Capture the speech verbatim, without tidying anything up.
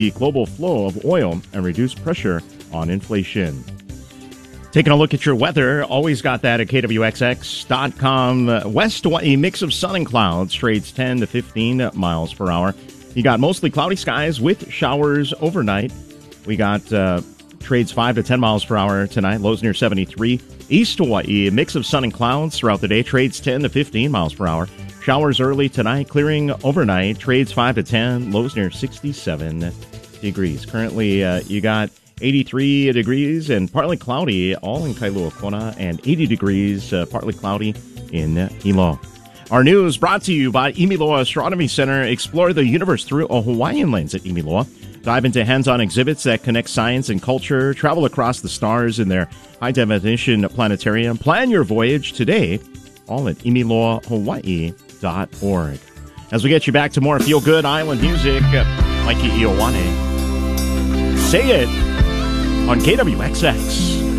the global flow of oil and reduce pressure on inflation. Taking a look at your weather, always got that at K W X X dot com. West Hawaii, mix of sun and clouds, trades ten to fifteen miles per hour. You got mostly cloudy skies with showers overnight. We got uh, trades five to ten miles per hour tonight, lows near seventy-three. East Hawaii, a mix of sun and clouds throughout the day, trades ten to fifteen miles per hour. Showers early tonight, clearing overnight, trades five to ten, lows near sixty-seven degrees. Currently, uh, you got eighty-three degrees and partly cloudy, all in Kailua Kona, and eighty degrees, uh, partly cloudy in Hilo. Our news brought to you by Imiloa Astronomy Center. Explore the universe through a Hawaiian lens at Imiloa. Dive into hands-on exhibits that connect science and culture. Travel across the stars in their high-definition planetarium. Plan your voyage today, all at imiloa hawaii dot org. As we get you back to more feel-good island music, Mikey Ioane. Say it on K W X X.